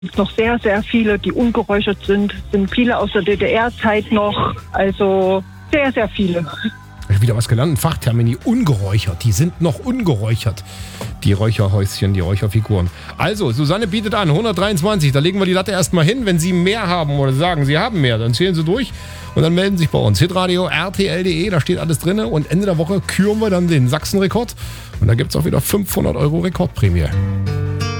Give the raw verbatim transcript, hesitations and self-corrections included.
noch sehr, sehr viele, die ungeräuchert sind. Sind viele aus der D D R-Zeit noch. Also sehr, sehr viele. Ich habe wieder was gelernt, ein Fachtermini, ungeräuchert. Die sind noch ungeräuchert, die Räucherhäuschen, die Räucherfiguren. Also, Susanne bietet an, hundertdreiundzwanzig, da legen wir die Latte erstmal hin. Wenn Sie mehr haben oder sagen, Sie haben mehr, dann zählen Sie durch und dann melden Sie sich bei uns. Hitradio R T L punkt de, da steht alles drin. Und Ende der Woche küren wir dann den Sachsenrekord. Und da gibt es auch wieder fünfhundert Euro Rekordprämie.